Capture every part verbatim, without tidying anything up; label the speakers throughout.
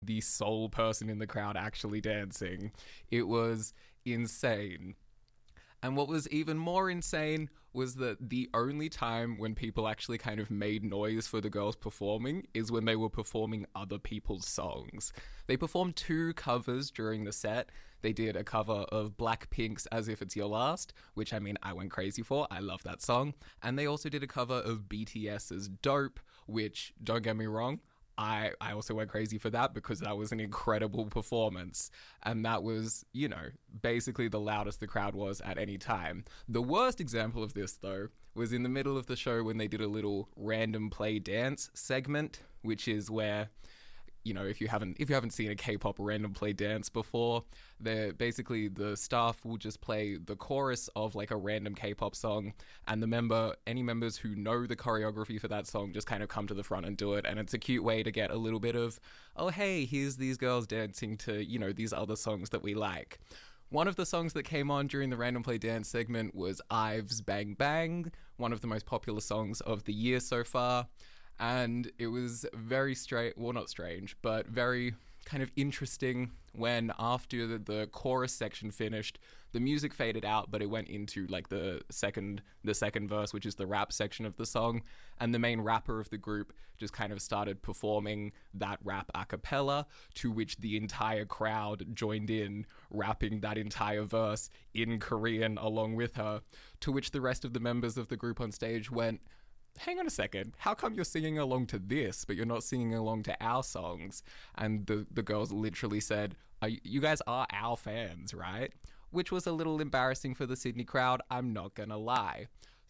Speaker 1: the sole person in the crowd actually dancing. It was insane. And what was even more insane was that the only time when people actually kind of made noise for the girls performing is when they were performing other people's songs. They performed two covers during the set. They did a cover of Blackpink's As If It's Your Last, which, I mean, I went crazy for. I love that song. And they also did a cover of BTS's Dope, which, don't get me wrong, I, I also went crazy for that because that was an incredible performance. And that was, you know, basically the loudest the crowd was at any time. The worst example of this, though, was in the middle of the show when they did a little random play dance segment, which is where, you know, if you haven't if you haven't seen a K-pop random play dance before, they're basically the staff will just play the chorus of like a random K-pop song, and the member, any members who know the choreography for that song just kind of come to the front and do it, and it's a cute way to get a little bit of, oh hey, here's these girls dancing to, you know, these other songs that we like. One of the songs that came on during the random play dance segment was Ive's Bang Bang, one of the most popular songs of the year so far. And it was very straight, well, not strange, but very kind of interesting when after the, the chorus section finished, the music faded out, but it went into like the second the second verse, which is the rap section of the song. And the main rapper of the group just kind of started performing that rap a cappella, to which the entire crowd joined in, rapping that entire verse in Korean along with her, to which the rest of the members of the group on stage went, hang on a second, how come you're singing along to this, but you're not singing along to our songs? And the, the girls literally said, are you, you guys are our fans, right? Which was a little embarrassing for the Sydney crowd, I'm not gonna lie.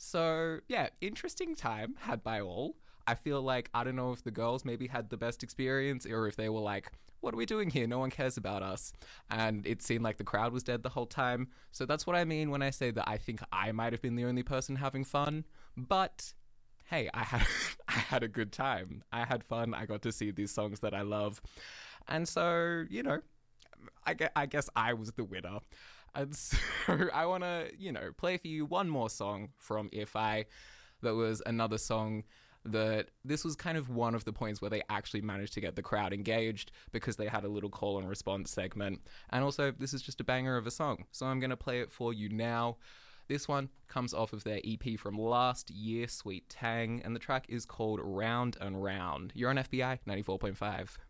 Speaker 1: So, yeah, interesting time had by all. I feel like, I don't know if the girls maybe had the best experience, or if they were like, what are we doing here? No one cares about us. And it seemed like the crowd was dead the whole time. So that's what I mean when I say that I think I might have been the only person having fun. But hey, I had I had a good time. I had fun. I got to see these songs that I love. And so, you know, I guess, I guess I was the winner. And so I want to, you know, play for you one more song from If I. That was another song that this was kind of one of the points where they actually managed to get the crowd engaged, because they had a little call and response segment. And also, this is just a banger of a song. So I'm going to play it for you now. This one comes off of their E P from last year, Sweet Tang, and the track is called Round and Round. You're on F B I ninety-four point five.